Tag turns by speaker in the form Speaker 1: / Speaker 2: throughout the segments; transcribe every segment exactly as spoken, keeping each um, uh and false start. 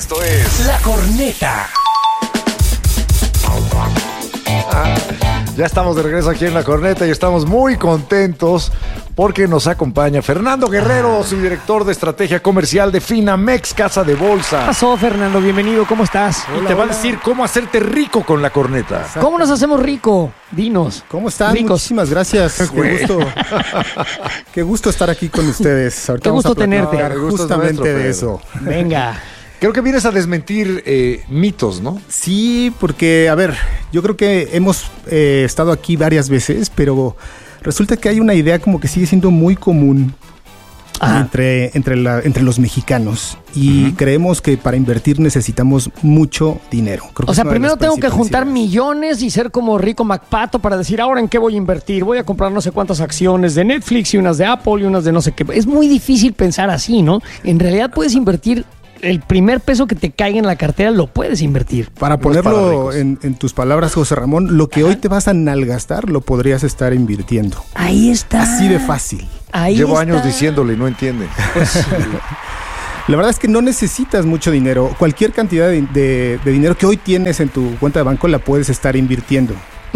Speaker 1: Esto es La Corneta.
Speaker 2: Ah, ya estamos de regreso aquí en La Corneta y estamos muy contentos porque nos acompaña Fernando Guerrero, su director de estrategia comercial de Finamex, Casa de Bolsa.
Speaker 3: ¿Qué pasó, Fernando? Bienvenido, ¿cómo estás?
Speaker 2: Y te va a decir cómo hacerte rico con La Corneta.
Speaker 3: Exacto. ¿Cómo nos hacemos rico? Dinos.
Speaker 4: ¿Cómo están?
Speaker 3: Ricos.
Speaker 4: Muchísimas gracias. Qué gusto. Qué gusto estar aquí con ustedes. Ahorita
Speaker 3: Qué gusto
Speaker 4: vamos a
Speaker 3: tenerte.
Speaker 4: platicar
Speaker 2: Gusto es
Speaker 4: justamente
Speaker 2: nuestro,
Speaker 4: de
Speaker 2: Pedro.
Speaker 4: eso.
Speaker 3: Venga.
Speaker 2: Creo que vienes a desmentir eh, mitos, ¿no?
Speaker 4: Sí, porque, a ver, yo creo que hemos eh, estado aquí varias veces, pero resulta que hay una idea como que sigue siendo muy común
Speaker 3: Ajá.
Speaker 4: entre, entre, la, entre los mexicanos y uh-huh. creemos que para invertir necesitamos mucho dinero. Creo que
Speaker 3: O sea,
Speaker 4: es una de
Speaker 3: primero
Speaker 4: las
Speaker 3: tengo que juntar
Speaker 4: principales.
Speaker 3: millones y ser como Rico MacPato para decir, ahora en qué voy a invertir. Voy a comprar no sé cuántas acciones de Netflix y unas de Apple y unas de no sé qué. Es muy difícil pensar así, ¿no? En realidad puedes invertir. El primer peso que te caiga en la cartera lo puedes invertir.
Speaker 4: Para
Speaker 2: No es para
Speaker 4: ponerlo
Speaker 2: ricos.
Speaker 4: en, en tus palabras, José Ramón, lo que
Speaker 3: Ajá.
Speaker 4: hoy te vas a nalgastar lo podrías estar invirtiendo.
Speaker 3: Ahí está.
Speaker 4: Así de fácil.
Speaker 3: Ahí
Speaker 2: Llevo
Speaker 3: está.
Speaker 2: años diciéndole y no entiende.
Speaker 3: Pues sí.
Speaker 4: La verdad es que no necesitas mucho dinero. Cualquier cantidad de, de- de dinero que hoy tienes en tu cuenta de banco la puedes estar invirtiendo.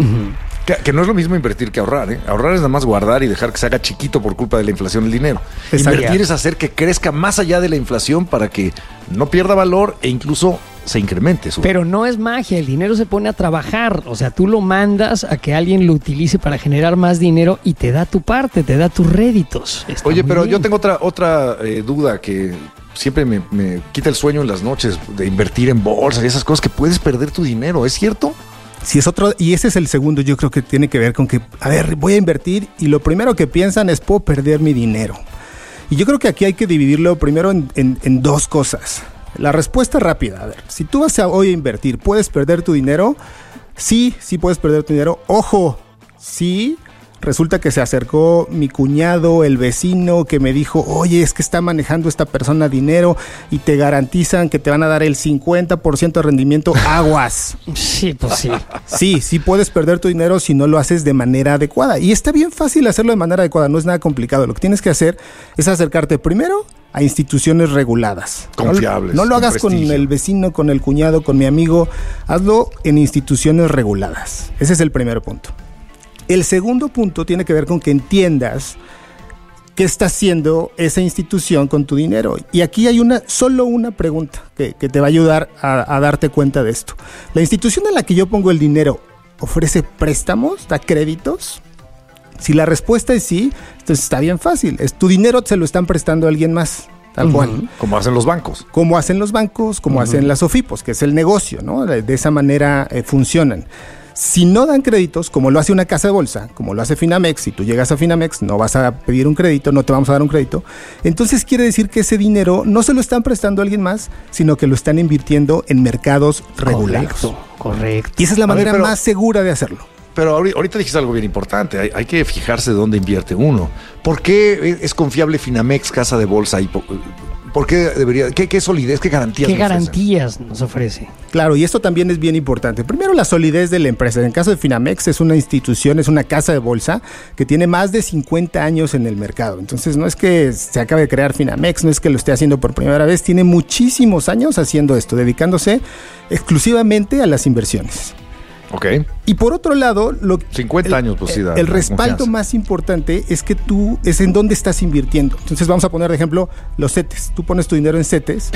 Speaker 2: Que, que no es lo mismo invertir que ahorrar, ¿eh? Ahorrar es nada más guardar y dejar que se haga chiquito por culpa de la inflación el dinero.
Speaker 4: Exacto.
Speaker 2: Invertir es hacer que crezca más allá de la inflación para que no pierda valor e incluso se incremente. Su...
Speaker 3: Pero no es magia, el dinero se pone a trabajar. O sea, tú lo mandas a que alguien lo utilice para generar más dinero y te da tu parte, te da tus réditos. Está
Speaker 2: Oye,
Speaker 3: muy
Speaker 2: pero
Speaker 3: bien.
Speaker 2: yo tengo otra, otra eh, duda que siempre me, me quita el sueño en las noches de invertir en bolsa y esas cosas, que puedes perder tu dinero, ¿es cierto?
Speaker 4: Si es otro, y ese es el segundo, yo creo que tiene que ver con que, a ver, voy a invertir y lo primero que piensan es, puedo perder mi dinero. Y yo creo que aquí hay que dividirlo primero en, en- en dos cosas. La respuesta rápida, a ver, si tú vas a hoy a invertir, ¿puedes perder tu dinero? Sí, sí puedes perder tu dinero. Ojo, sí, resulta que se acercó mi cuñado, el vecino, que me dijo, oye, es que está manejando esta persona dinero y te garantizan que te van a dar el cincuenta por ciento de rendimiento, aguas.
Speaker 3: Sí, pues sí.
Speaker 4: Sí, sí puedes perder tu dinero si no lo haces de manera adecuada. Y está bien fácil hacerlo de manera adecuada, no es nada complicado. Lo que tienes que hacer es acercarte primero a instituciones reguladas.
Speaker 2: Confiables,
Speaker 4: No, no lo
Speaker 2: con
Speaker 4: hagas con
Speaker 2: prestigio.
Speaker 4: el vecino, con el cuñado, con mi amigo. Hazlo en instituciones reguladas. Ese es el primer punto. El segundo punto tiene que ver con que entiendas qué está haciendo esa institución con tu dinero. Y aquí hay una, solo una pregunta que, que te va a ayudar a, a darte cuenta de esto. ¿La institución en la que yo pongo el dinero ofrece préstamos, da créditos? Si la respuesta es sí, entonces está bien fácil. Es tu dinero se lo están prestando a alguien más, tal cual.
Speaker 3: Ujú.
Speaker 2: Como hacen los bancos.
Speaker 4: Como hacen los bancos, como hacen las OFIPOS, que es el negocio, ¿no? De, de esa manera eh, funcionan. Si no dan créditos, como lo hace una casa de bolsa, como lo hace Finamex, si tú llegas a Finamex no vas a pedir un crédito, no te vamos a dar un crédito, entonces quiere decir que ese dinero no se lo están prestando a alguien más, sino que lo están invirtiendo en mercados regulados.
Speaker 3: Correcto, correcto.
Speaker 4: Y esa es la
Speaker 2: A ver,
Speaker 4: manera
Speaker 2: pero-
Speaker 4: más segura de hacerlo.
Speaker 2: Pero ahori- ahorita dijiste algo bien importante, hay, hay que fijarse dónde invierte uno. ¿Por qué es confiable Finamex, Casa de Bolsa? Y po- ¿Por qué debería, qué, qué solidez, qué garantías?
Speaker 3: ¿Qué
Speaker 2: me ofrecen?
Speaker 3: garantías nos ofrece?
Speaker 4: Claro, y esto también es bien importante. Primero, la solidez de la empresa. En el caso de Finamex, es una institución, es una casa de bolsa que tiene más de cincuenta años en el mercado. Entonces, no es que se acabe de crear Finamex, no es que lo esté haciendo por primera vez. Tiene muchísimos años haciendo esto, dedicándose exclusivamente a las inversiones.
Speaker 2: Ok.
Speaker 4: Y por otro lado, lo,
Speaker 2: cincuenta años, pues sí, da-
Speaker 4: el
Speaker 2: da
Speaker 4: respaldo
Speaker 2: confianza.
Speaker 4: más importante es que tú, es en dónde estás invirtiendo. Entonces vamos a poner de ejemplo los CETES. Tú pones tu dinero en CETES.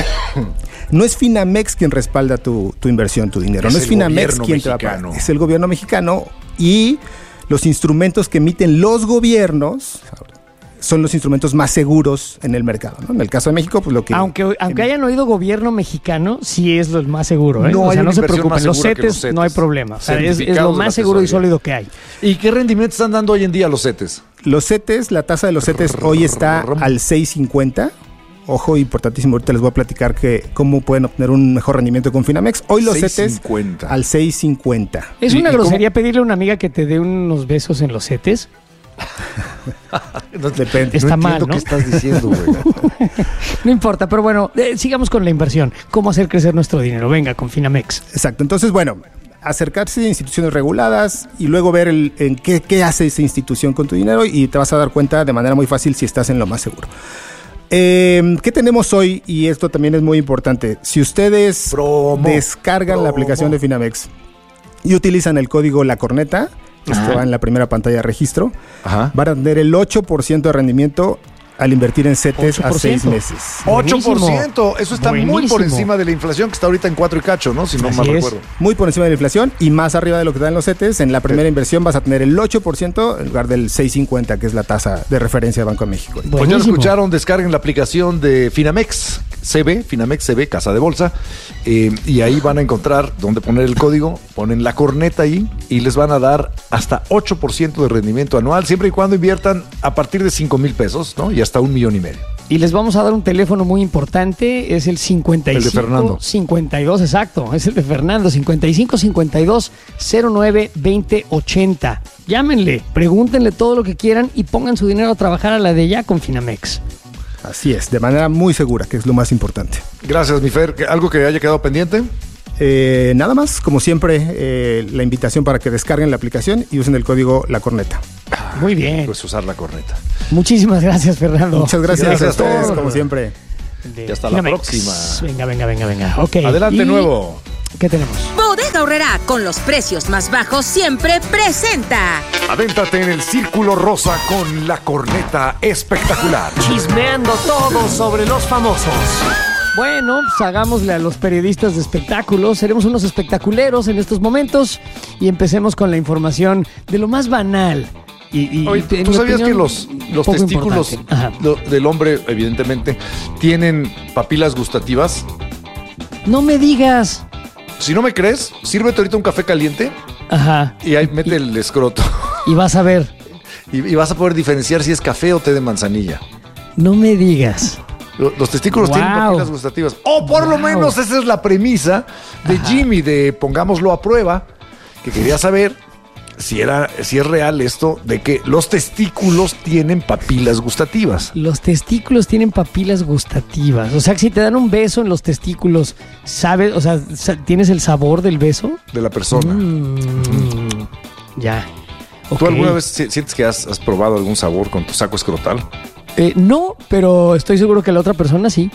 Speaker 4: No es Finamex quien respalda tu, tu inversión, tu dinero.
Speaker 2: Es
Speaker 4: no es
Speaker 2: el
Speaker 4: Finamex
Speaker 2: gobierno
Speaker 4: quien te va a
Speaker 2: mexicano.
Speaker 4: pagar. Es el gobierno mexicano y los instrumentos que emiten los gobiernos son los instrumentos más seguros en el mercado, ¿no? En el caso de México, pues lo que...
Speaker 3: Aunque, aunque hayan oído gobierno mexicano, sí es lo más seguro, ¿eh?
Speaker 2: No
Speaker 3: o
Speaker 2: hay
Speaker 3: sea,
Speaker 2: una
Speaker 3: no se
Speaker 2: inversión
Speaker 3: preocupen,
Speaker 2: más
Speaker 3: los
Speaker 2: segura que los
Speaker 3: CETES,
Speaker 2: CETES.
Speaker 3: no hay problema. O sea, es, es
Speaker 2: Certificados
Speaker 3: lo
Speaker 2: de la
Speaker 3: más seguro y
Speaker 2: tesorería.
Speaker 3: sólido que hay.
Speaker 2: ¿Y qué rendimiento están dando hoy en día los CETES?
Speaker 4: Los CETES, la tasa de los CETES hoy está al seis cincuenta. Ojo, importantísimo, ahorita les voy a platicar que cómo pueden obtener un mejor rendimiento con Finamex. Hoy los
Speaker 2: seis
Speaker 4: CETES
Speaker 2: cincuenta.
Speaker 4: al seis cincuenta.
Speaker 3: ¿Es
Speaker 2: ¿Y-
Speaker 3: una
Speaker 2: y cómo-
Speaker 3: grosería pedirle a una amiga que te dé unos besos en los CETES?
Speaker 4: Depende.
Speaker 3: Está
Speaker 2: no
Speaker 3: mal,
Speaker 2: entiendo
Speaker 3: ¿no?
Speaker 2: qué estás diciendo, güey.
Speaker 3: No importa, pero bueno, eh, sigamos con la inversión. ¿Cómo hacer crecer nuestro dinero? Venga, con Finamex.
Speaker 4: Exacto, entonces bueno, acercarse a instituciones reguladas y luego ver el, en qué, qué hace esa institución con tu dinero y te vas a dar cuenta de manera muy fácil si estás en lo más seguro. Eh, ¿Qué tenemos hoy? Y esto también es muy importante. Si ustedes
Speaker 2: Promo,
Speaker 4: descargan
Speaker 2: promo.
Speaker 4: la aplicación de Finamex y utilizan el código La Corneta, esto va en la primera pantalla de registro,
Speaker 2: Ajá.
Speaker 4: van a tener el ocho por ciento de rendimiento al invertir en CETES a
Speaker 3: ocho por ciento.
Speaker 4: seis meses.
Speaker 2: ocho por ciento.
Speaker 3: Buenísimo.
Speaker 2: Eso está muy
Speaker 3: Buenísimo.
Speaker 2: por encima de la inflación, que está ahorita en cuatro y cacho, ¿no? Si no
Speaker 3: Así
Speaker 2: mal
Speaker 3: es.
Speaker 2: recuerdo.
Speaker 4: Muy por encima de la inflación y más arriba de lo que dan los CETES. En la primera inversión vas a tener el ocho por ciento en lugar del seis punto cincuenta, que es la tasa de referencia de Banco de México.
Speaker 2: Pues ya lo
Speaker 3: Buenísimo.
Speaker 2: escucharon, descarguen la aplicación de Finamex C B, Finamex C B, Casa de Bolsa, eh, y ahí van a encontrar dónde poner el código, ponen La Corneta ahí y les van a dar hasta ocho por ciento de rendimiento anual, siempre y cuando inviertan a partir de cinco mil pesos, ¿no? Y hasta un millón y medio.
Speaker 3: Y les vamos a dar un teléfono muy importante, es el cincuenta y cinco
Speaker 2: El de Fernando.
Speaker 3: cincuenta y dos, exacto, es el de Fernando, cincuenta y cinco cincuenta y dos cero nueve veinte ochenta. Llámenle, pregúntenle todo lo que quieran y pongan su dinero a trabajar a la de ya con Finamex.
Speaker 4: Así es, de manera muy segura, que es lo más importante.
Speaker 2: Gracias, mi Fer. ¿Algo que haya quedado pendiente?
Speaker 4: Eh, nada más, como siempre, eh, la invitación para que descarguen la aplicación y usen el código La Corneta.
Speaker 3: Muy bien.
Speaker 2: Pues usar La Corneta.
Speaker 3: Muchísimas gracias, Fernando.
Speaker 4: Muchas gracias,
Speaker 2: Gracias
Speaker 4: a ustedes,
Speaker 2: por-
Speaker 4: como siempre.
Speaker 3: De
Speaker 2: Y hasta la
Speaker 3: Finamex.
Speaker 2: próxima.
Speaker 3: Venga, venga, venga, venga. Ok.
Speaker 2: Adelante,
Speaker 3: Y-
Speaker 2: nuevo.
Speaker 3: ¿Qué tenemos?
Speaker 5: Bodega Aurrerá, con los precios más bajos siempre presenta.
Speaker 2: Adéntrate en el círculo rosa con La Corneta espectacular.
Speaker 1: Chismeando todo sobre los famosos.
Speaker 3: Bueno, pues hagámosle a los periodistas de espectáculos. Seremos unos espectaculeros en estos momentos y empecemos con la información de lo más banal. Y, y-
Speaker 2: Oye,
Speaker 3: en
Speaker 2: ¿tú
Speaker 3: mi
Speaker 2: sabías
Speaker 3: opinión,
Speaker 2: que los, los
Speaker 3: poco
Speaker 2: testículos
Speaker 3: importante? Ajá.
Speaker 2: lo- del hombre, evidentemente, tienen papilas gustativas?
Speaker 3: No me digas.
Speaker 2: Si no me crees, sírvete ahorita un café caliente
Speaker 3: Ajá.
Speaker 2: y ahí mete el escroto.
Speaker 3: Y vas a ver.
Speaker 2: Y, y vas a poder diferenciar si es café o té de manzanilla.
Speaker 3: No me digas.
Speaker 2: Lo- Los testículos
Speaker 3: Wow.
Speaker 2: tienen papilas gustativas. O por lo
Speaker 3: Wow.
Speaker 2: menos esa es la premisa de Jimmy, de pongámoslo a prueba, que quería saber si, era, si es real esto de que los testículos tienen papilas gustativas.
Speaker 3: Los testículos tienen papilas gustativas. O sea, que si te dan un beso en los testículos, ¿sabes? O sea, sa- ¿tienes el sabor del beso?
Speaker 2: De la persona.
Speaker 3: Mm, ya.
Speaker 2: ¿Tú
Speaker 3: Ok.
Speaker 2: alguna vez si- sientes que has, has probado algún sabor con tu saco escrotal?
Speaker 3: Eh, no, pero estoy seguro que la otra persona sí.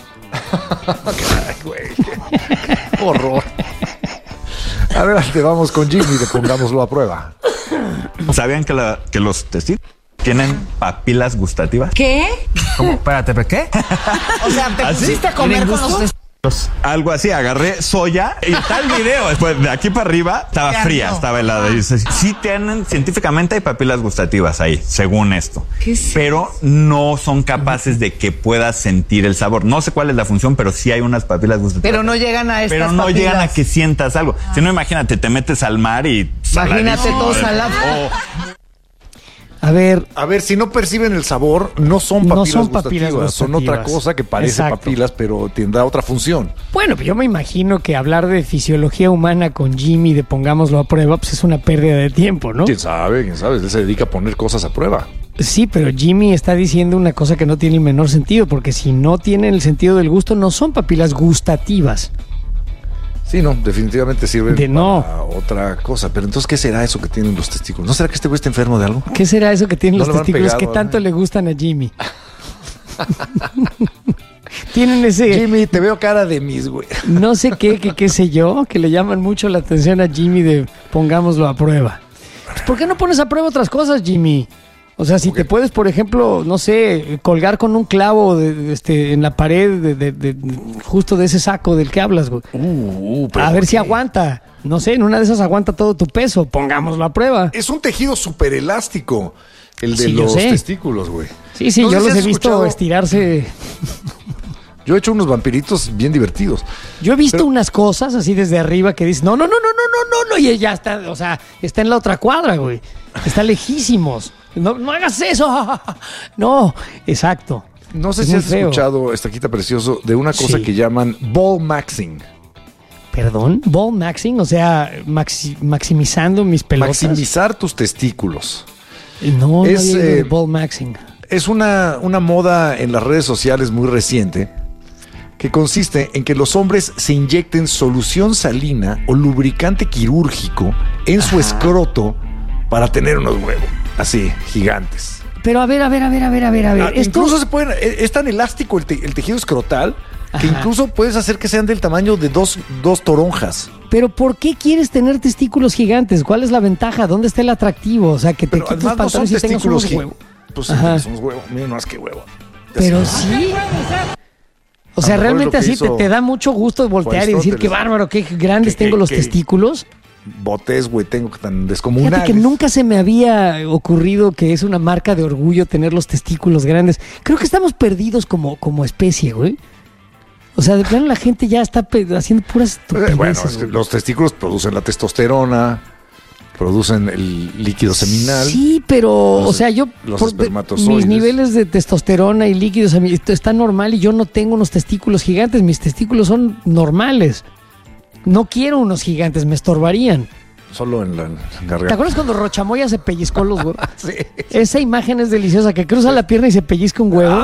Speaker 2: Ay, güey, qué horror. Adelante, vamos con Jimmy, de pongámoslo a prueba.
Speaker 6: ¿Sabían que, la- que los testículos tienen papilas gustativas?
Speaker 5: ¿Qué?
Speaker 7: ¿Cómo? Espérate, ¿pero qué? O sea, te
Speaker 6: ¿Ah, sí?
Speaker 7: pusiste a comer con los testículos.
Speaker 6: Algo así, agarré soya y está el video. Después de aquí para arriba estaba
Speaker 7: Qué
Speaker 6: fría,
Speaker 7: asco.
Speaker 6: estaba helada. Y dice, sí tienen, científicamente hay papilas gustativas ahí, según esto.
Speaker 5: ¿Qué es
Speaker 6: Pero no son capaces de que puedas sentir el sabor. No sé cuál es la función, pero sí hay unas papilas gustativas.
Speaker 7: Pero no llegan a estas
Speaker 6: Pero no
Speaker 7: papilas.
Speaker 6: llegan a que sientas algo. Si no, imagínate, te metes al mar y...
Speaker 7: Imagínate
Speaker 6: saladísimo.
Speaker 7: todo salado.
Speaker 6: O-
Speaker 3: A ver,
Speaker 2: A ver, si no perciben el sabor, no son
Speaker 3: No
Speaker 2: papilas,
Speaker 3: son
Speaker 2: gustativas,
Speaker 3: papilas
Speaker 2: son otra
Speaker 3: gustativas.
Speaker 2: cosa que parece
Speaker 3: Exacto.
Speaker 2: papilas, pero tendrá otra función.
Speaker 3: bueno, pues yo me imagino que hablar de fisiología humana con Jimmy, de pongámoslo a prueba, pues es una pérdida de tiempo, ¿no?
Speaker 2: ¿Quién sabe? ¿Quién sabe? Él se dedica a poner cosas a prueba.
Speaker 3: Sí, pero Jimmy está diciendo una cosa que no tiene el menor sentido, porque si no tienen el sentido del gusto, no son papilas gustativas.
Speaker 2: Sí, no, definitivamente sirven
Speaker 3: De no.
Speaker 2: para otra cosa. Pero entonces, ¿qué será eso que tienen los testículos? ¿No será que este güey está enfermo de algo?
Speaker 3: ¿Qué será eso que tienen
Speaker 2: No
Speaker 3: los
Speaker 2: le habrán
Speaker 3: testículos
Speaker 2: pegado,
Speaker 3: que
Speaker 2: ¿no?
Speaker 3: tanto le gustan a Jimmy? Tienen ese,
Speaker 2: Jimmy, te veo cara de mis, güey.
Speaker 3: no sé qué, que qué sé yo, que le llaman mucho la atención a Jimmy de pongámoslo a prueba. Pues, ¿por qué no pones a prueba otras cosas, Jimmy? O sea, si te puedes, por ejemplo, no sé, colgar con un clavo de, de este, en la pared de, de- de- de- justo de ese saco del que hablas, güey.
Speaker 2: Uh, uh, pero
Speaker 3: A ver
Speaker 2: ¿por
Speaker 3: si
Speaker 2: qué?
Speaker 3: aguanta. No sé, en una de esas aguanta todo tu peso. Pongámoslo a prueba.
Speaker 2: Es un tejido súper elástico, el de
Speaker 3: Sí, yo
Speaker 2: los
Speaker 3: sé.
Speaker 2: testículos, güey.
Speaker 3: Sí, sí,
Speaker 2: No sé
Speaker 3: yo
Speaker 2: si
Speaker 3: los
Speaker 2: has
Speaker 3: he visto
Speaker 2: escuchado-
Speaker 3: estirarse.
Speaker 2: Yo he hecho unos vampiritos bien divertidos.
Speaker 3: Yo he visto
Speaker 2: Pero-
Speaker 3: unas cosas así desde arriba que dices, no, no, no, no, no, no, no, no, y ya está, o sea, está en la otra cuadra, güey. Está lejísimos. No, no hagas eso. No, exacto.
Speaker 2: No sé
Speaker 3: Es
Speaker 2: si
Speaker 3: muy
Speaker 2: has
Speaker 3: feo.
Speaker 2: escuchado, Estaquita Precioso, de una cosa
Speaker 3: Sí.
Speaker 2: que llaman ball maxing.
Speaker 3: Perdón, ball maxing, o sea, maxi- maximizando mis pelotas.
Speaker 2: Maximizar tus testículos.
Speaker 3: No, no
Speaker 2: Es,
Speaker 3: había oído de
Speaker 2: eh,
Speaker 3: ball maxing.
Speaker 2: Es una, una moda en las redes sociales muy reciente que consiste en que los hombres se inyecten solución salina o lubricante quirúrgico en su escroto para tener unos huevos así, gigantes.
Speaker 3: pero a ver, a ver, a ver, a ver, a ver, a ver.
Speaker 2: Ah,
Speaker 3: Esto-
Speaker 2: Incluso se pueden, es es tan elástico el, te- el tejido escrotal que
Speaker 3: Ajá.
Speaker 2: incluso puedes hacer que sean del tamaño de dos, dos toronjas.
Speaker 3: Pero ¿por qué quieres tener testículos gigantes? ¿Cuál es la ventaja? ¿Dónde está el atractivo? O sea, que te
Speaker 2: Pero
Speaker 3: quites
Speaker 2: además no son
Speaker 3: pantalones y tengas
Speaker 2: testículos
Speaker 3: unos
Speaker 2: gi-
Speaker 3: huevos.
Speaker 2: Pues
Speaker 3: Ajá.
Speaker 2: sí, son huevos. Miren más que huevo.
Speaker 3: Pero
Speaker 2: Así.
Speaker 3: sí. O
Speaker 2: A
Speaker 3: sea,
Speaker 2: lo mejor
Speaker 3: realmente
Speaker 2: es lo que
Speaker 3: así te,
Speaker 2: hizo
Speaker 3: te da mucho gusto voltear y decir
Speaker 2: Aristóteles.
Speaker 3: qué bárbaro, qué grandes
Speaker 2: Que-
Speaker 3: tengo
Speaker 2: que-
Speaker 3: los
Speaker 2: que-
Speaker 3: testículos.
Speaker 2: Botes, güey, tengo tan
Speaker 3: Fíjate
Speaker 2: descomunales.
Speaker 3: que nunca se me había ocurrido que es una marca de orgullo tener los testículos grandes. Creo que estamos perdidos como, como especie, güey. O sea, de plano la gente ya está pe- haciendo puras
Speaker 2: Eh,
Speaker 3: estupideces.
Speaker 2: Bueno, es que
Speaker 3: güey.
Speaker 2: los testículos producen la testosterona, producen el líquido seminal.
Speaker 3: Sí, pero,
Speaker 2: Los-
Speaker 3: o sea, yo
Speaker 2: los
Speaker 3: por-
Speaker 2: espermatozoides.
Speaker 3: mis niveles de testosterona y líquidos a mí, esto está normal y yo no tengo unos testículos gigantes, mis testículos son normales. No quiero unos gigantes, me estorbarían.
Speaker 2: Solo en la, en la
Speaker 3: ¿Te
Speaker 2: garganta.
Speaker 3: acuerdas cuando Rochamoya se pellizcó los huevos? Esa imagen es deliciosa, que cruza la pierna y se pellizca un huevo.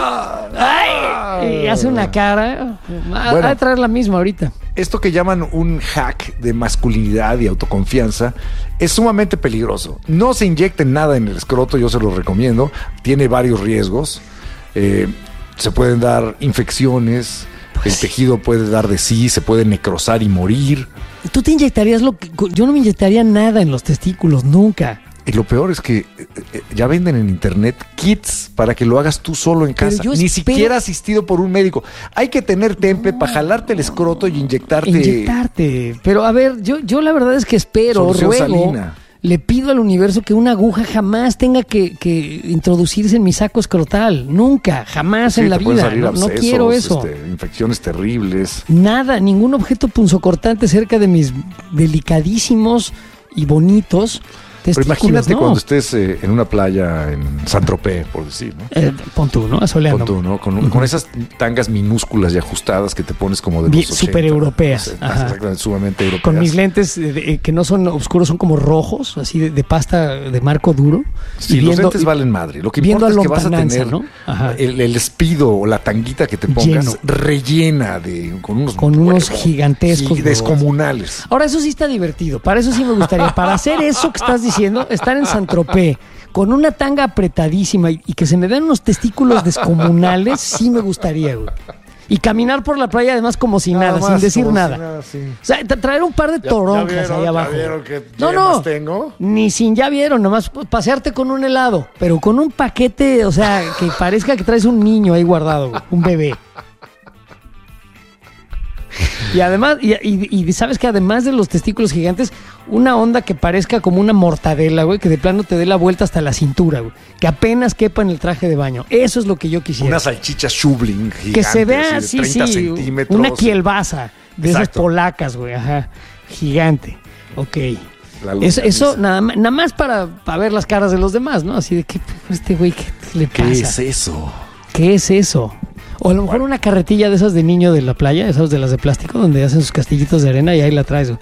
Speaker 3: ¡Ay! Y hace una cara. Ha
Speaker 2: Bueno.
Speaker 3: ha de traer la misma ahorita.
Speaker 2: Esto que llaman un hack de masculinidad y autoconfianza es sumamente peligroso. No se inyecten nada en el escroto, yo se lo recomiendo. Tiene varios riesgos. Eh, se pueden dar infecciones, el tejido puede dar de sí, se puede necrosar y morir.
Speaker 3: Tú te inyectarías lo que. Yo no me inyectaría nada en los testículos, nunca.
Speaker 2: Y lo peor es que eh, eh, ya venden en internet kits para que lo hagas tú solo en
Speaker 3: Pero
Speaker 2: casa,
Speaker 3: yo
Speaker 2: ni
Speaker 3: espero-
Speaker 2: siquiera asistido por un médico. Hay que tener temple para jalarte el escroto y inyectarte.
Speaker 3: Inyectarte. Pero a ver, yo, yo la verdad es que espero,
Speaker 2: Solución
Speaker 3: ruego,
Speaker 2: salina.
Speaker 3: le pido al universo que una aguja jamás tenga que, que introducirse en mi saco escrotal. Nunca, jamás
Speaker 2: Sí,
Speaker 3: en la
Speaker 2: te pueden
Speaker 3: vida.
Speaker 2: salir
Speaker 3: No, no
Speaker 2: abscesos,
Speaker 3: quiero eso.
Speaker 2: este, infecciones terribles.
Speaker 3: Nada, ningún objeto punzocortante cerca de mis delicadísimos y bonitos
Speaker 2: Pero
Speaker 3: testículos.
Speaker 2: imagínate
Speaker 3: no.
Speaker 2: cuando estés eh, en una playa en Saint-Tropez, por decir, ¿no?
Speaker 3: Eh, pon tú, ¿no? Asoleando.
Speaker 2: Pon tú, ¿no? Con, un- con esas tangas minúsculas y ajustadas que te pones como de
Speaker 3: Bien,
Speaker 2: los ochenta,
Speaker 3: súper europeas.
Speaker 2: no sé,
Speaker 3: Ajá.
Speaker 2: exactamente, sumamente europeas.
Speaker 3: Con mis lentes eh, de- eh, que no son oscuros, son como rojos, así de, de pasta de marco duro.
Speaker 2: Sí,
Speaker 3: Y
Speaker 2: los
Speaker 3: viendo-
Speaker 2: lentes valen madre. Lo que
Speaker 3: viendo
Speaker 2: importa
Speaker 3: a
Speaker 2: es que vas a
Speaker 3: lontananza,
Speaker 2: tener
Speaker 3: ¿no? Ajá.
Speaker 2: el, el espido o la tanguita que te pongas
Speaker 3: Lleno.
Speaker 2: rellena de con unos
Speaker 3: Con unos
Speaker 2: huevos
Speaker 3: gigantescos
Speaker 2: y
Speaker 3: huevos.
Speaker 2: descomunales.
Speaker 3: Ahora, eso sí está divertido. Para eso sí me gustaría. Para hacer eso que estás diciendo, estar en Saint-Tropez con una tanga apretadísima y, y que se me vean unos testículos descomunales, sí me gustaría, güey. Y caminar por la playa además como si nada,
Speaker 2: más,
Speaker 3: sin decir
Speaker 2: como si
Speaker 3: nada.
Speaker 2: nada, sí.
Speaker 3: O sea, tra- traer un par de
Speaker 2: Ya-
Speaker 3: toronjas
Speaker 2: ya vieron,
Speaker 3: ahí
Speaker 2: ya
Speaker 3: abajo.
Speaker 2: vieron qué
Speaker 3: no,
Speaker 2: yemas
Speaker 3: no.
Speaker 2: tengo.
Speaker 3: Ni sin ya vieron, nomás pasearte con un helado, pero con un paquete, o sea, que parezca que traes un niño ahí guardado, güey, un bebé. Y además, y, y- y sabes que además de los testículos gigantes, una onda que parezca como una mortadela, güey, que de plano te dé la vuelta hasta la cintura, güey, que apenas quepa en el traje de baño. Eso es lo que yo quisiera.
Speaker 2: Una salchicha Schubling gigante,
Speaker 3: Que se vea,
Speaker 2: así de
Speaker 3: sí,
Speaker 2: treinta
Speaker 3: sí,
Speaker 2: centímetros.
Speaker 3: una kielbasa de esas
Speaker 2: Exacto.
Speaker 3: polacas, güey, ajá, gigante. Ok.
Speaker 2: La
Speaker 3: Eso, eso
Speaker 2: longaniza.
Speaker 3: nada, más- nada más para, para ver las caras de los demás, ¿no? Así de que este güey, ¿qué le pasa?
Speaker 2: ¿Qué es eso?
Speaker 3: ¿Qué es eso? O a lo mejor una carretilla de esas de niño de la playa, esas de las de plástico, donde hacen sus castillitos de arena y ahí la traes, güey.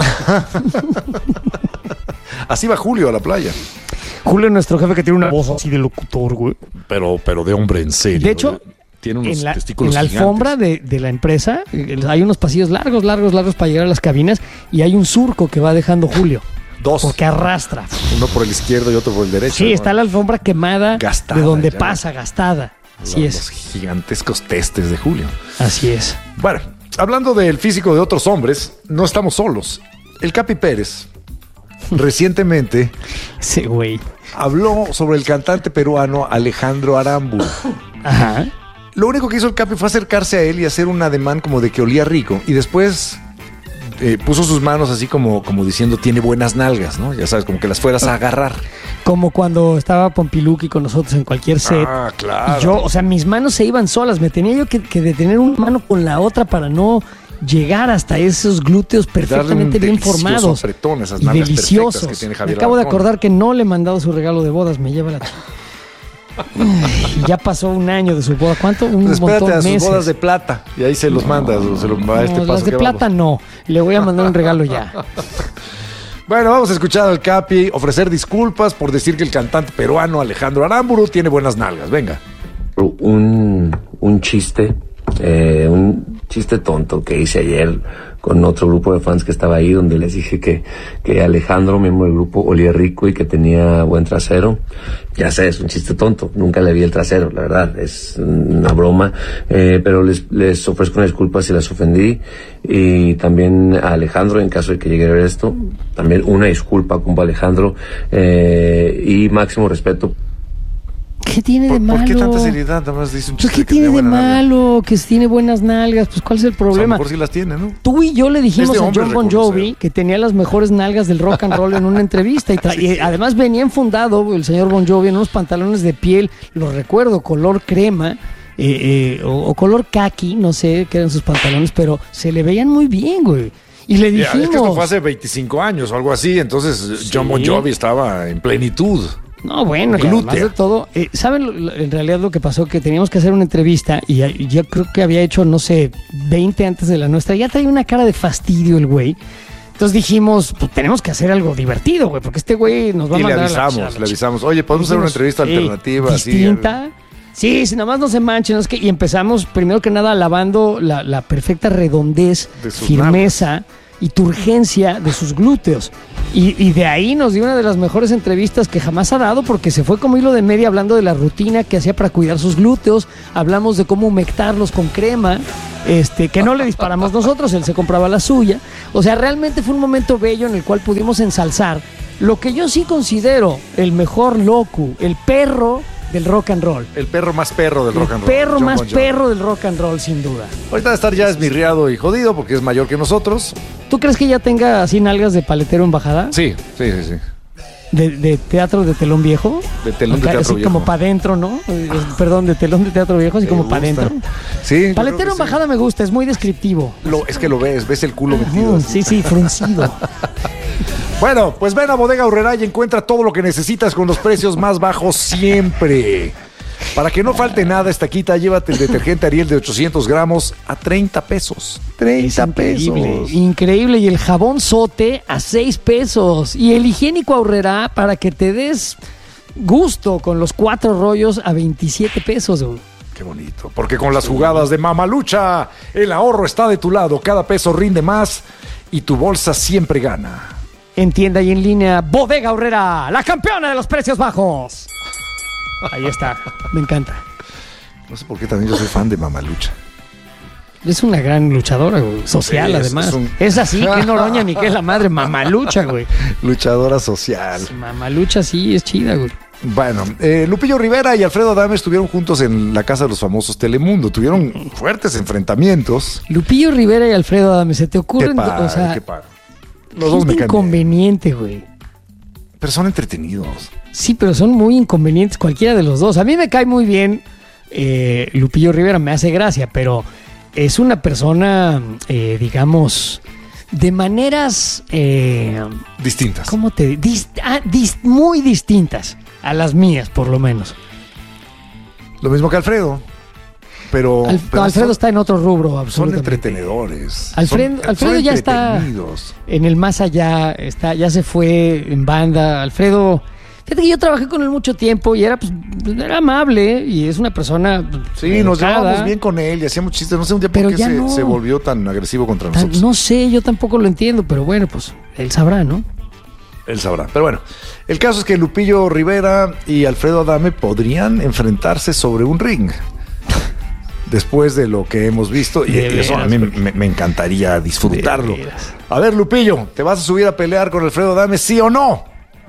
Speaker 2: Así va Julio a la playa.
Speaker 3: Julio, nuestro jefe, que tiene una voz así de locutor, güey.
Speaker 2: Pero, pero de hombre en serio.
Speaker 3: De hecho,
Speaker 2: tiene unos
Speaker 3: En la,
Speaker 2: testículos
Speaker 3: en la alfombra de, de la empresa eh, hay unos pasillos largos, largos, largos para llegar a las cabinas y hay un surco que va dejando Julio.
Speaker 2: Dos.
Speaker 3: Porque arrastra.
Speaker 2: Uno por el izquierdo y otro por el derecho.
Speaker 3: Sí,
Speaker 2: ¿no?
Speaker 3: está la alfombra quemada
Speaker 2: Gastada,
Speaker 3: de donde
Speaker 2: ya.
Speaker 3: pasa, gastada. Así
Speaker 2: Los
Speaker 3: es,
Speaker 2: gigantescos testes de Julio.
Speaker 3: así es.
Speaker 2: Bueno, hablando del físico de otros hombres, no estamos solos. El Capi Pérez recientemente
Speaker 3: Ese güey.
Speaker 2: habló sobre el cantante peruano Alejandro Arámburu.
Speaker 3: Ajá.
Speaker 2: Lo único que hizo el Capi fue acercarse a él y hacer un ademán como de que olía rico. Y después eh, puso sus manos así como, como diciendo tiene buenas nalgas, ¿no? Ya sabes, como que las fueras a agarrar.
Speaker 3: Como cuando estaba Pompiluki con nosotros en cualquier set.
Speaker 2: Ah, claro.
Speaker 3: Y yo, o sea, mis manos se iban solas. Me tenía yo que, que detener una mano con la otra para no llegar hasta esos glúteos perfectamente bien
Speaker 2: delicioso
Speaker 3: formados.
Speaker 2: apretón, esas
Speaker 3: y
Speaker 2: nalgas
Speaker 3: deliciosos.
Speaker 2: perfectas que tiene
Speaker 3: Me
Speaker 2: Javier
Speaker 3: acabo de
Speaker 2: Alarcón.
Speaker 3: acordar que no le he mandado su regalo de bodas. Me lleva la... ch- Ay, ya pasó un año de su boda. ¿Cuánto? Un
Speaker 2: Pues espérate
Speaker 3: montón
Speaker 2: a sus
Speaker 3: meses.
Speaker 2: bodas de plata y ahí se los mandas o se los va a este
Speaker 3: No,
Speaker 2: paso
Speaker 3: las de
Speaker 2: que
Speaker 3: plata
Speaker 2: vamos.
Speaker 3: no. Le voy a mandar un regalo ya.
Speaker 2: Bueno, vamos a escuchar al Capi ofrecer disculpas por decir que el cantante peruano Alejandro Arámburu tiene buenas nalgas. Venga.
Speaker 8: un, un chiste, eh, un chiste tonto que hice ayer con otro grupo de fans que estaba ahí, donde les dije que, que Alejandro, miembro del grupo, olía rico y que tenía buen trasero. Ya sé, es un chiste tonto, nunca le vi el trasero, la verdad, es una broma, eh, pero les, les ofrezco una disculpa si las ofendí, y también a Alejandro, en caso de que llegue a ver esto, también una disculpa como Alejandro, eh, y máximo respeto.
Speaker 3: ¿Qué tiene de
Speaker 2: ¿Por,
Speaker 3: malo?
Speaker 2: ¿Por qué tanta seriedad? Nada más dice un
Speaker 3: Pues
Speaker 2: chiste
Speaker 3: ¿qué
Speaker 2: que
Speaker 3: tiene
Speaker 2: tenía
Speaker 3: de
Speaker 2: buena nalga.
Speaker 3: malo? Que si tiene buenas nalgas, pues ¿cuál es el
Speaker 2: Pues a lo
Speaker 3: problema?
Speaker 2: mejor sí las tiene, ¿no?
Speaker 3: Tú y yo le dijimos
Speaker 2: Es de
Speaker 3: a
Speaker 2: hombre
Speaker 3: John Bon
Speaker 2: reconocer.
Speaker 3: Jovi que tenía las mejores nalgas del rock and roll en una entrevista y, tra- y además venía enfundado el señor Bon Jovi en unos pantalones de piel, lo recuerdo, color crema eh, eh, o, o color khaki, no sé qué eran sus pantalones, pero se le veían muy bien, güey. Y le
Speaker 2: Ya, es
Speaker 3: dijimos...
Speaker 2: que esto fue hace veinticinco años o algo así, entonces John Bon Jovi estaba en plenitud.
Speaker 3: No, bueno, y
Speaker 2: Glútea.
Speaker 3: además de todo, eh, ¿saben lo- lo- en realidad lo que pasó? Que teníamos que hacer una entrevista y ya- y yo creo que había hecho, no sé, veinte antes de la nuestra. Ya traía una cara de fastidio el güey. Entonces dijimos, pues tenemos que hacer algo divertido, güey, porque este güey nos va a
Speaker 2: Y le
Speaker 3: mandar a la
Speaker 2: avisamos,
Speaker 3: ch-
Speaker 2: le avisamos. Oye, podemos hacer una
Speaker 3: Dijimos,
Speaker 2: entrevista
Speaker 3: "Ey,
Speaker 2: alternativa así.
Speaker 3: distinta. Sí, si nada más no se manchen, ¿no? Es que, y empezamos primero que nada alabando la, la perfecta redondez,
Speaker 2: De sus
Speaker 3: firmeza y turgencia de sus glúteos. Y, y de ahí nos dio una de las mejores entrevistas que jamás ha dado, porque se fue como hilo de media hablando de la rutina que hacía para cuidar sus glúteos. Hablamos de cómo humectarlos con crema, este, que no le disparamos nosotros, él se compraba la suya. O sea, realmente fue un momento bello en el cual pudimos ensalzar lo que yo sí considero el mejor locu, el perro del rock and roll.
Speaker 2: El perro más perro del
Speaker 3: El
Speaker 2: rock and roll.
Speaker 3: perro
Speaker 2: John
Speaker 3: más
Speaker 2: Bon Jovi.
Speaker 3: perro del rock and roll, sin duda.
Speaker 2: Ahorita de estar ya esmirriado y jodido porque es mayor que nosotros.
Speaker 3: ¿Tú crees que ya tenga así nalgas de paletero en bajada?
Speaker 2: Sí, sí, sí, sí.
Speaker 3: ¿De, de teatro de telón viejo?
Speaker 2: De telón de
Speaker 3: Acá,
Speaker 2: teatro
Speaker 3: así
Speaker 2: viejo.
Speaker 3: como para adentro, ¿no? Eh, Perdón, de telón de teatro viejo, así
Speaker 2: Me
Speaker 3: como para
Speaker 2: gusta.
Speaker 3: adentro.
Speaker 2: Sí. yo
Speaker 3: Paletero
Speaker 2: creo
Speaker 3: en
Speaker 2: que
Speaker 3: bajada me gusta, es muy descriptivo.
Speaker 2: sí. Lo- es que lo ves, ves el culo metido.
Speaker 3: Ujú,
Speaker 2: así.
Speaker 3: sí, sí, fruncido.
Speaker 2: Bueno, pues ven a Bodega Aurrerá y encuentra todo lo que necesitas con los precios más bajos siempre. Para que no falte nada, esta quita, llévate el detergente Ariel de ochocientos gramos a treinta pesos.
Speaker 3: Es
Speaker 2: treinta
Speaker 3: increíble,
Speaker 2: pesos.
Speaker 3: increíble. Y el jabón Sote a seis pesos. Y el higiénico Aurrerá para que te des gusto con los cuatro rollos a veintisiete pesos. Güey.
Speaker 2: Qué bonito. Porque con las jugadas de Mamalucha, el ahorro está de tu lado. Cada peso rinde más y tu bolsa siempre gana.
Speaker 3: En tienda y en línea, Bodega Aurrerá, la campeona de los precios bajos. Ahí está, me encanta.
Speaker 2: No sé por qué también yo soy fan de Mamalucha.
Speaker 3: Es una gran luchadora, güey, social,
Speaker 2: Sí, es-
Speaker 3: además.
Speaker 2: es un-
Speaker 3: Es así, que Noroña ni que es la madre, mamalucha, güey.
Speaker 2: Luchadora social.
Speaker 3: Mamalucha sí, es chida, güey.
Speaker 2: Bueno, eh, Lupillo Rivera y Alfredo Adame estuvieron juntos en la casa de los famosos Telemundo. Tuvieron fuertes enfrentamientos.
Speaker 3: Lupillo Rivera y Alfredo Adame, ¿se te
Speaker 2: Qué
Speaker 3: ocurren?
Speaker 2: padre,
Speaker 3: o sea,
Speaker 2: qué padre. Los dos me
Speaker 3: gente
Speaker 2: caen bien.
Speaker 3: inconveniente, güey.
Speaker 2: Pero son entretenidos.
Speaker 3: Sí, pero son muy inconvenientes cualquiera de los dos. A mí me cae muy bien eh, Lupillo Rivera, me hace gracia, pero es una persona, eh, digamos, de maneras, eh,
Speaker 2: Distintas.
Speaker 3: ¿cómo te dis- ah, dis- muy distintas a las mías, por lo menos.
Speaker 2: Lo mismo que Alfredo. Pero,
Speaker 3: Al-
Speaker 2: pero
Speaker 3: Alfredo
Speaker 2: son,
Speaker 3: está en otro rubro,
Speaker 2: son
Speaker 3: absolutamente.
Speaker 2: entretenedores.
Speaker 3: Alfredo,
Speaker 2: Son-
Speaker 3: Alfredo
Speaker 2: son
Speaker 3: ya está
Speaker 2: entretenidos.
Speaker 3: en el más allá, está, ya se fue en banda. Alfredo, fíjate que yo trabajé con él mucho tiempo y era, pues, era amable y es una persona.
Speaker 2: Sí, nos
Speaker 3: educada.
Speaker 2: llevábamos bien con él y hacíamos chistes. No sé un día por
Speaker 3: Pero
Speaker 2: qué
Speaker 3: ya
Speaker 2: se,
Speaker 3: no.
Speaker 2: se volvió tan agresivo contra
Speaker 3: Tan-
Speaker 2: nosotros.
Speaker 3: no sé, yo tampoco lo entiendo, pero bueno, pues él sabrá, ¿no?
Speaker 2: Él sabrá. Pero bueno, el caso es que Lupillo Rivera y Alfredo Adame podrían enfrentarse sobre un ring. Después de lo que hemos visto, y,
Speaker 3: De
Speaker 2: y eso a
Speaker 3: veras,
Speaker 2: mí
Speaker 3: güey.
Speaker 2: me, me encantaría disfrutarlo.
Speaker 3: De veras.
Speaker 2: A ver, Lupillo, ¿te vas a subir a pelear con Alfredo Adame, sí o no?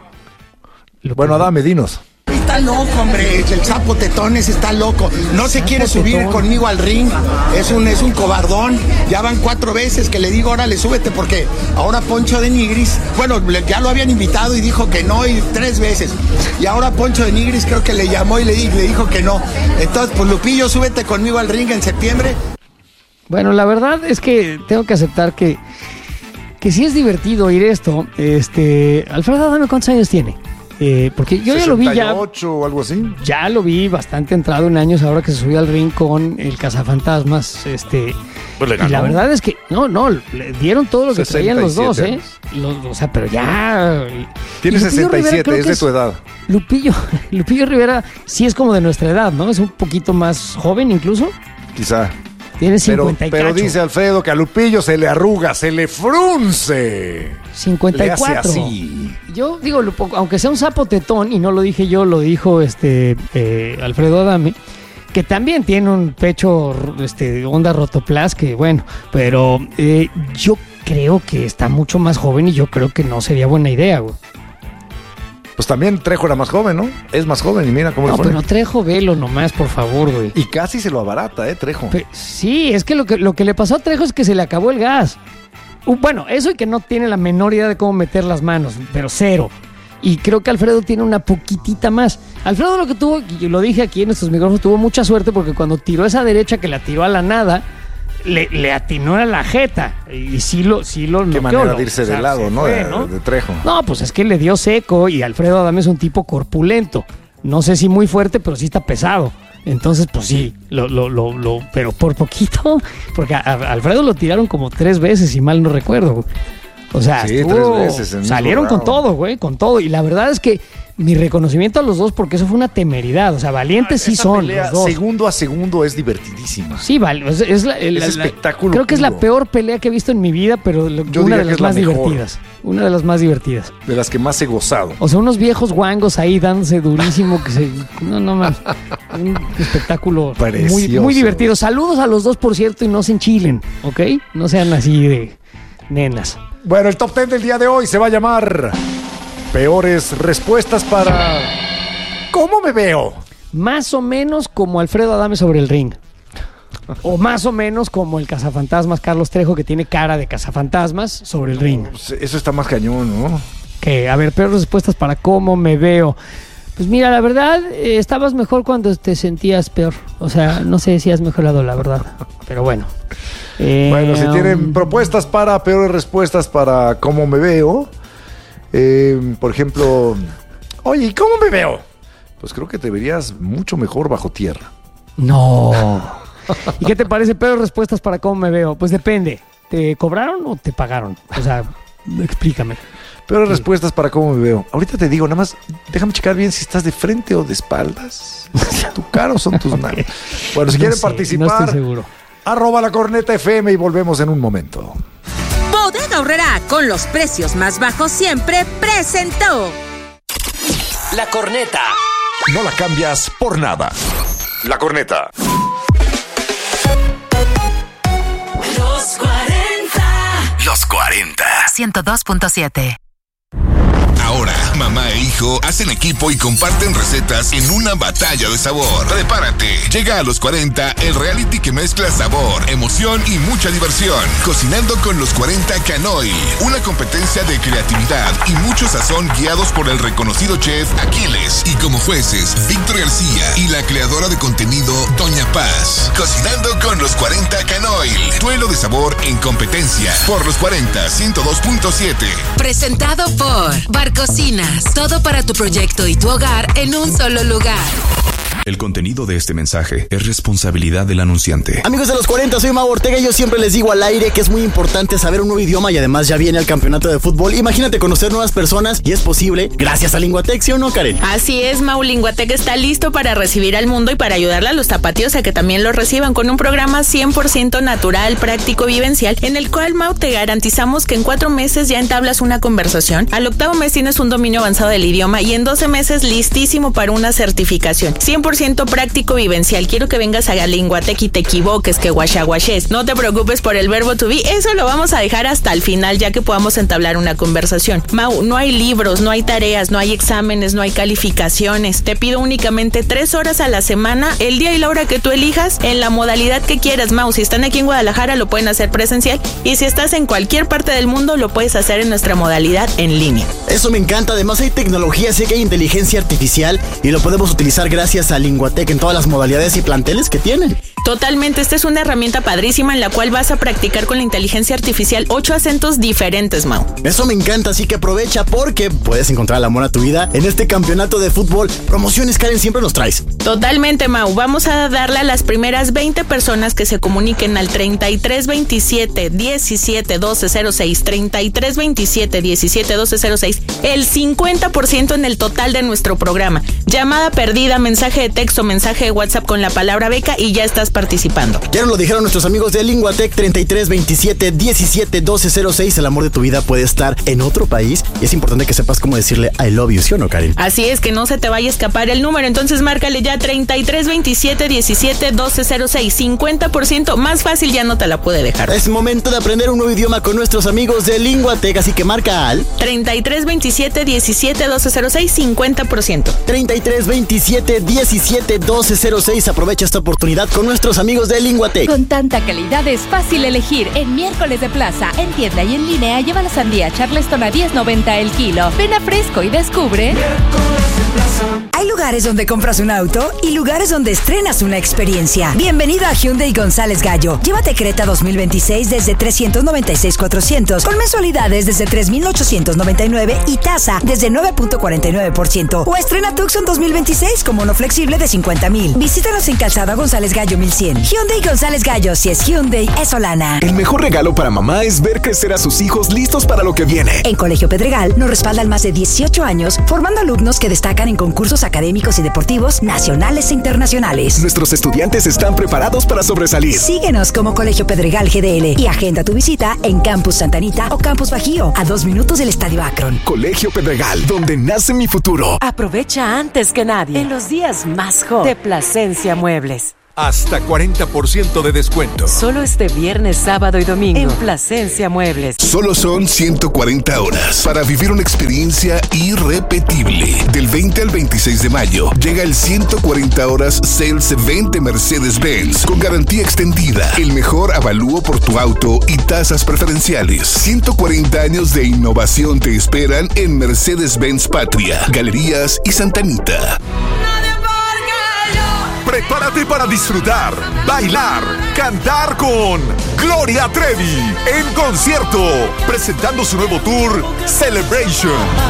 Speaker 3: Lo
Speaker 2: Bueno,
Speaker 3: que-
Speaker 2: Adame, dinos.
Speaker 9: Está loco, hombre. El sapo tetones está loco. No se quiere subir
Speaker 3: tetón.
Speaker 9: conmigo al ring. Es un, es un cobardón. Ya van cuatro veces que le digo, órale, súbete, porque ahora Poncho de Nigris, bueno, le- ya lo habían invitado y dijo que no, y tres veces. Y ahora Poncho de Nigris creo que le llamó y le, di- le dijo que no. Entonces, pues Lupillo, súbete conmigo al ring en septiembre.
Speaker 3: Bueno, la verdad es que tengo que aceptar que, que sí es divertido oír esto. Este, Alfredo, dame cuántos años tiene. Eh, porque yo ya lo vi ya.
Speaker 2: sesenta y ocho o algo así.
Speaker 3: Ya lo vi bastante entrado en años ahora que se subió al ring con el Cazafantasmas. Este,
Speaker 2: Pues le
Speaker 3: y la
Speaker 2: ganó.
Speaker 3: verdad es que, no, no, le dieron todo lo que traían los dos, ¿eh?
Speaker 2: sesenta y
Speaker 3: Los- o sea, pero ya.
Speaker 2: Tiene
Speaker 3: Y Lupillo
Speaker 2: sesenta y
Speaker 3: Rivera
Speaker 2: siete,
Speaker 3: creo
Speaker 2: es
Speaker 3: que
Speaker 2: de tu edad.
Speaker 3: Lupillo, Lupillo Rivera sí es como de nuestra edad, ¿no? Es un poquito más joven incluso.
Speaker 2: Quizá.
Speaker 3: Tiene cincuenta
Speaker 2: pero,
Speaker 3: y
Speaker 2: pero
Speaker 3: cacho.
Speaker 2: dice Alfredo que a Lupillo se le arruga, se le frunce.
Speaker 3: cincuenta y cuatro.
Speaker 2: Le hace así.
Speaker 3: Yo digo, Lupo, aunque sea un sapo tetón, y no lo dije yo, lo dijo este eh, Alfredo Adame, que también tiene un pecho este, onda rotoplas, que bueno, pero eh, yo creo que está mucho más joven y yo creo que no sería buena idea, güey.
Speaker 2: Pues también Trejo era más joven, ¿no? Es más joven y mira cómo
Speaker 3: No,
Speaker 2: le pone.
Speaker 3: pero Trejo, velo nomás, por favor, güey.
Speaker 2: Y casi se lo abarata, ¿eh, Trejo?
Speaker 3: Pe- sí, es que lo, que lo que le pasó a Trejo es que se le acabó el gas. Uh, bueno, eso y que no tiene la menor idea de cómo meter las manos, pero cero. Y creo que Alfredo tiene una poquitita más. Alfredo lo que tuvo, y lo dije aquí en estos micrófonos, tuvo mucha suerte porque cuando tiró esa derecha que la tiró a la nada, le, le atinó a la jeta. Y sí lo, sí lo
Speaker 2: Qué
Speaker 3: noqueó,
Speaker 2: manera
Speaker 3: lo-
Speaker 2: de irse
Speaker 3: o sea,
Speaker 2: de lado,
Speaker 3: se
Speaker 2: ¿no?
Speaker 3: fue,
Speaker 2: De,
Speaker 3: ¿no?
Speaker 2: de Trejo.
Speaker 3: No, pues es que le dio seco y Alfredo Adame es un tipo corpulento. No sé si muy fuerte, pero sí está pesado. Entonces, pues sí, lo, lo, lo, lo, pero por poquito, porque a, a Alfredo lo tiraron como tres veces, si mal no recuerdo. O sea,
Speaker 2: Sí,
Speaker 3: estuvo-
Speaker 2: tres veces en el
Speaker 3: salieron
Speaker 2: mismo
Speaker 3: con
Speaker 2: round.
Speaker 3: todo, güey, con todo. Y la verdad es que mi reconocimiento a los dos, porque eso fue una temeridad. O sea, valientes sí
Speaker 2: Esa
Speaker 3: son
Speaker 2: pelea,
Speaker 3: los dos.
Speaker 2: segundo a segundo es divertidísima.
Speaker 3: Sí, vale. Es, es la- el-
Speaker 2: Es
Speaker 3: la-
Speaker 2: espectáculo
Speaker 3: Creo que es la
Speaker 2: puro.
Speaker 3: peor pelea que he visto en mi vida, pero lo-
Speaker 2: Yo
Speaker 3: una
Speaker 2: diría
Speaker 3: de
Speaker 2: que
Speaker 3: las
Speaker 2: es la
Speaker 3: más
Speaker 2: mejor.
Speaker 3: divertidas. Una de las más divertidas.
Speaker 2: De las que más he gozado.
Speaker 3: O sea, unos viejos guangos ahí dándose durísimo que se... No, no más. Un espectáculo muy,
Speaker 2: Precioso.
Speaker 3: muy divertido. Saludos a los dos, por cierto, y no se enchilen, ¿ok? No sean así de nenas.
Speaker 2: Bueno, el top ten del día de hoy se va a llamar Peores respuestas para... ¿Cómo me veo?
Speaker 3: Más o menos como Alfredo Adame sobre el ring. O más o menos como el cazafantasmas Carlos Trejo, que tiene cara de cazafantasmas sobre el ring.
Speaker 2: Pues eso está más cañón, ¿no?
Speaker 3: Que, a ver, peores respuestas para cómo me veo. Pues mira, la verdad, eh, estabas mejor cuando te sentías peor. O sea, no sé si has mejorado, la verdad. Pero bueno. Eh,
Speaker 2: Bueno, si tienen
Speaker 3: um,
Speaker 2: propuestas para peores respuestas para cómo me veo, eh, por ejemplo, oye, ¿y cómo me veo? Pues creo que te verías mucho mejor bajo tierra.
Speaker 3: No. ¿Y qué te parece peores respuestas para cómo me veo? Pues depende. ¿Te cobraron o te pagaron? O sea, explícame.
Speaker 2: Peores respuestas para cómo me veo. Ahorita te digo, nada más déjame checar bien si estás de frente o de espaldas. ¿Tu cara o son tus manos? Bueno, si
Speaker 3: No
Speaker 2: quieren
Speaker 3: sé, no
Speaker 2: participar,
Speaker 3: estoy seguro.
Speaker 2: arroba la corneta F M y volvemos en un momento.
Speaker 5: Bodega Aurrerá, con los precios más bajos siempre, presentó.
Speaker 1: La corneta.
Speaker 2: No la cambias por nada. La corneta.
Speaker 5: Los cuarenta.
Speaker 10: Los cuarenta.
Speaker 5: ciento dos punto siete.
Speaker 10: Ahora, mamá e hijo hacen equipo y comparten recetas en una batalla de sabor. Prepárate. Llega a los cuarenta el reality que mezcla sabor, emoción y mucha diversión. Cocinando con los cuarenta Canoil. Una competencia de creatividad y mucho sazón guiados por el reconocido chef Aquiles. Y como jueces, Víctor García y la creadora de contenido, Doña Paz. Cocinando con los cuarenta Canoil. Duelo de sabor en competencia. Por los cuarenta, ciento dos punto siete.
Speaker 5: Presentado por Barcocinas. Todo para tu proyecto y tu hogar en un solo lugar.
Speaker 11: El contenido de este mensaje es responsabilidad del anunciante.
Speaker 12: Amigos de los cuarenta, soy Mau Ortega y yo siempre les digo al aire que es muy importante saber un nuevo idioma y además ya viene el campeonato de fútbol. Imagínate conocer nuevas personas y es posible gracias a Linguatec, ¿sí o no, Karen?
Speaker 13: Así es, Mau. Linguatec está listo para recibir al mundo y para ayudarle a los tapatíos a que también lo reciban con un programa cien por ciento natural, práctico, vivencial, en el cual, Mau, te garantizamos que en cuatro meses ya entablas una conversación, al octavo mes tienes un dominio avanzado del idioma y en doce meses listísimo para una certificación. cien por ciento práctico vivencial. Quiero que vengas a Linguatec y te equivoques, que guachaguaches. No te preocupes por el verbo to be, eso lo vamos a dejar hasta el final ya que podamos entablar una conversación. Mau, no hay libros, no hay tareas, no hay exámenes, no hay calificaciones. Te pido únicamente tres horas a la semana, el día y la hora que tú elijas, en la modalidad que quieras, Mau. Si están aquí en Guadalajara lo pueden hacer presencial y si estás en cualquier parte del mundo lo puedes hacer en nuestra modalidad en línea.
Speaker 12: Eso me encanta, además hay tecnología, sé que hay inteligencia artificial y lo podemos utilizar gracias a Linguatec en todas las modalidades y planteles que tienen.
Speaker 13: Totalmente, esta es una herramienta padrísima en la cual vas a practicar con la inteligencia artificial ocho acentos diferentes, Mau.
Speaker 12: Eso me encanta, así que aprovecha porque puedes encontrar el amor a tu vida en este campeonato de fútbol. Promociones, Karen, siempre nos traes.
Speaker 13: Totalmente, Mau. Vamos a darle a las primeras veinte personas que se comuniquen al treinta y tres veintisiete diecisiete doce cero seis, treinta y tres veintisiete diecisiete doce cero seis, el cincuenta por ciento en el total de nuestro programa. Llamada perdida, mensaje de texto, mensaje de WhatsApp con la palabra beca y ya estás participando.
Speaker 12: Ya nos lo dijeron nuestros amigos de Linguatec. Treinta y tres veintisiete diecisiete doce cero seis. El amor de tu vida puede estar en otro país y es importante que sepas cómo decirle I love you, ¿sí o no, Karen?
Speaker 13: Así es, que no se te vaya a escapar el número. Entonces márcale ya treinta y tres veintisiete diecisiete doce cero seis. cincuenta por ciento más fácil, ya no te la puede dejar.
Speaker 12: Es momento de aprender un nuevo idioma con nuestros amigos de Linguatec, así que marca al
Speaker 13: treinta y tres veintisiete diecisiete doce cero seis. cincuenta por ciento.
Speaker 12: treinta y tres veintisiete diecisiete doce cero seis. Aprovecha esta oportunidad con nuestros amigos de Linguatec.
Speaker 14: Con tanta calidad es fácil elegir. En Miércoles de Plaza, en tienda y en línea, lleva la sandía Charleston a diez noventa el kilo. Ven a Fresco y descubre.
Speaker 15: Hay lugares donde compras un auto y lugares donde estrenas una experiencia. Bienvenido a Hyundai González Gallo. Llévate Creta dos mil veintiséis desde trescientos noventa y seis mil cuatrocientos, con mensualidades desde tres mil ochocientos noventa y nueve y tasa desde nueve punto cuarenta y nueve por ciento. O estrena Tucson dos mil veintiséis con mono flexible de cincuenta mil. Visítanos en Calzada González Gallo mil cien. Hyundai González Gallo, si es Hyundai, es Solana.
Speaker 16: El mejor regalo para mamá es ver crecer a sus hijos listos para lo que viene.
Speaker 15: En Colegio Pedregal nos respaldan más de dieciocho años formando alumnos que destacan en concursos académicos y deportivos nacionales e internacionales.
Speaker 16: Nuestros estudiantes están preparados para sobresalir.
Speaker 15: Síguenos como Colegio Pedregal G D L y agenda tu visita en Campus Santa Anita o Campus Bajío, a dos minutos del Estadio Akron.
Speaker 16: Colegio Pedregal, donde nace mi futuro.
Speaker 17: Aprovecha antes que nadie en los días más hot de Plasencia Muebles.
Speaker 18: Hasta cuarenta por ciento de descuento.
Speaker 17: Solo este viernes, sábado y domingo en Plasencia Muebles.
Speaker 10: Solo son ciento cuarenta horas para vivir una experiencia irrepetible. Del veinte al veintiséis de mayo llega el ciento cuarenta horas Sales Event de Mercedes-Benz con garantía extendida, el mejor avalúo por tu auto y tasas preferenciales. ciento cuarenta años de innovación te esperan en Mercedes-Benz Patria, Galerías y Santa Anita.
Speaker 18: Prepárate para disfrutar, bailar, cantar con Gloria Trevi en concierto, presentando su nuevo tour Celebration.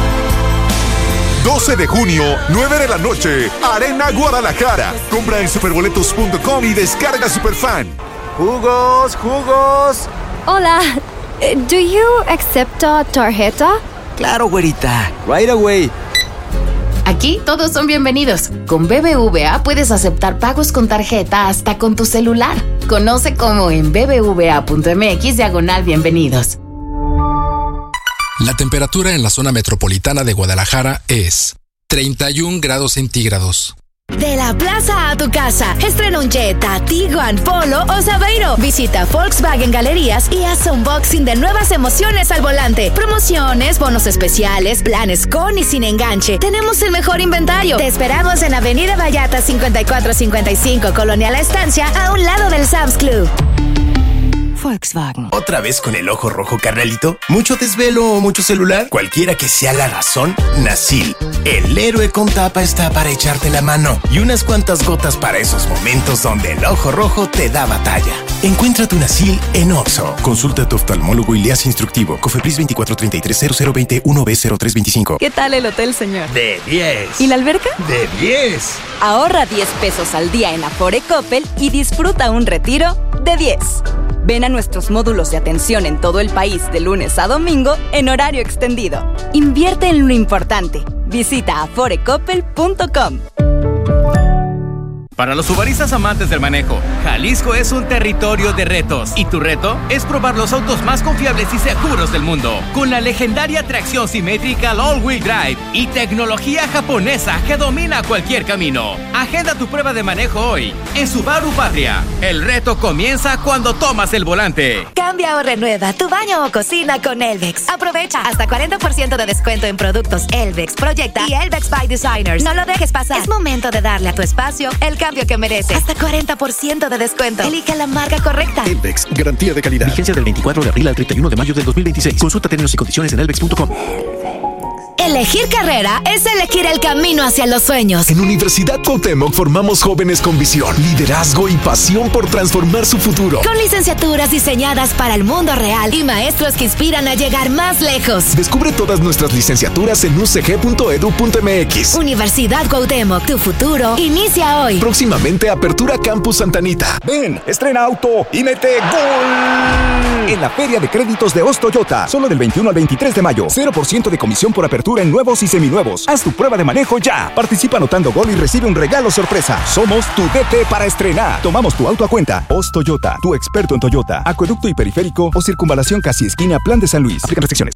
Speaker 18: doce de junio, nueve de la noche, Arena Guadalajara. Compra en superboletos punto com y descarga Superfan.
Speaker 19: Jugos, jugos.
Speaker 20: Hola, do you accept a tarjeta?
Speaker 19: Claro, güerita. Right away.
Speaker 21: Aquí todos son bienvenidos. Con B B V A puedes aceptar pagos con tarjeta hasta con tu celular. Conoce cómo en bbva.mx diagonal bienvenidos.
Speaker 22: La temperatura en la zona metropolitana de Guadalajara es treinta y un grados centígrados.
Speaker 15: De la plaza a tu casa, estrena un Jetta, Tiguan, Polo o Saveiro. Visita Volkswagen Galerías y haz unboxing de nuevas emociones al volante. Promociones, bonos especiales, planes con y sin enganche. Tenemos el mejor inventario. Te esperamos en Avenida Vallarta cincuenta y cuatro cincuenta y cinco, Colonia La Estancia, a un lado del Sam's Club.
Speaker 23: Volkswagen. ¿Otra vez con el ojo rojo, carnalito? ¿Mucho desvelo o mucho celular? Cualquiera que sea la razón, Nasil, el héroe con tapa, está para echarte la mano y unas cuantas gotas para esos momentos donde el ojo rojo te da batalla. Encuentra tu Nasil en Oxxo. Consulta a tu oftalmólogo y leas instructivo. Cofepris veinticuatro treinta y tres cero cero veinte uno B cero tres veinticinco.
Speaker 24: ¿Qué tal el hotel, señor?
Speaker 23: De diez.
Speaker 24: ¿Y la alberca?
Speaker 23: De diez.
Speaker 24: Ahorra diez pesos al día en Afore Coppel y disfruta un retiro de diez. Ven a nuestros módulos de atención en todo el país de lunes a domingo en horario extendido. Invierte en lo importante. Visita afore coppel punto com.
Speaker 25: Para los subaristas amantes del manejo, Jalisco es un territorio de retos. Y tu reto es probar los autos más confiables y seguros del mundo. Con la legendaria tracción simétrica All-Wheel Drive y tecnología japonesa que domina cualquier camino. Agenda tu prueba de manejo hoy en Subaru Patria. El reto comienza cuando tomas el volante.
Speaker 15: Cambia o renueva tu baño o cocina con Elvex. Aprovecha hasta cuarenta por ciento de descuento en productos Elvex, Proyecta y Elvex by Designers. No lo dejes pasar. Es momento de darle a tu espacio el cambio que merece. Hasta cuarenta por ciento de descuento. Elige la marca correcta.
Speaker 26: Elvex, garantía de calidad. Vigencia del veinticuatro de abril al treinta y uno de mayo del dos mil veintiséis. Consulta términos y condiciones en elvex punto com.
Speaker 15: Elegir carrera es elegir el camino hacia los sueños.
Speaker 16: En Universidad Cuauhtémoc formamos jóvenes con visión, liderazgo y pasión por transformar su futuro.
Speaker 15: Con licenciaturas diseñadas para el mundo real y maestros que inspiran a llegar más lejos.
Speaker 16: Descubre todas nuestras licenciaturas en u c g punto edu punto m x.
Speaker 15: Universidad Cuauhtémoc, tu futuro inicia hoy.
Speaker 16: Próximamente Apertura Campus Santa Anita.
Speaker 27: Ven, estrena auto y mete gol en la Feria de Créditos de Os Toyota. Solo del veintiuno al veintitrés de mayo. cero por ciento de comisión por apertura cobertura en nuevos y seminuevos. Haz tu prueba de manejo ya. Participa anotando gol y recibe un regalo sorpresa. Somos tu D T para estrenar. Tomamos tu auto a cuenta. Oz Toyota, tu experto en Toyota. Acueducto y periférico o circunvalación casi esquina Plan de San Luis. Aplican restricciones.